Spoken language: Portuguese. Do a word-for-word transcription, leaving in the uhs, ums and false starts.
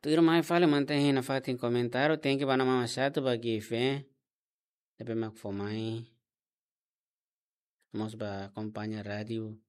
Tu irmã fala mantém na fata em comentário, tem que banana mama chato bagi fé. Depois mak fomai. Vamos ba acompanha rádio.